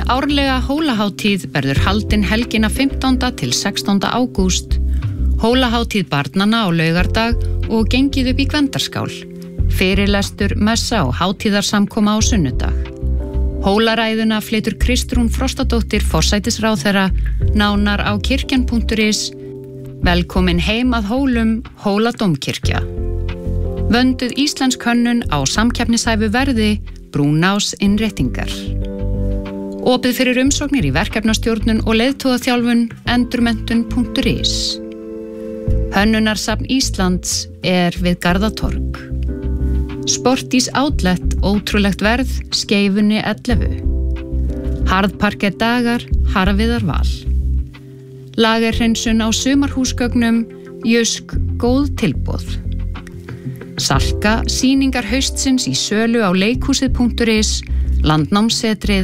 árlega Hólahátíð verður haldin helgina 15. til 16. ágúst. Hólahátíð barnanna á laugardag og gengið upp í Gvendarskál. Fyrirlestur, messa og hátíðarsamkoma á sunnudag. Hólaræðuna flytur Kristrún Frostadóttir forsætisráðherra, nánar á kirkjan.is. Velkomin heim að Hólum, Hóladómkirkja. Vönduð íslensk hönnun á samkeppnishæfu verði, Brúnás innréttingar. Opið fyrir umsóknir í verkefnastjórnun og leiðtogaþjálfun, endurmenntun.is. Hönnunarsafn Íslands við Garðatorg. Sportís Outlet, ótrúlegt verð, Skeifunni 11. Harðparkett dagar, Harviðar Val. Lagerhreinsun á sumarhúsgögnum, Jusk, góð tilboð. Salka, sýningar haustsins í sölu á leikhúsið.is, Landnámssetrið,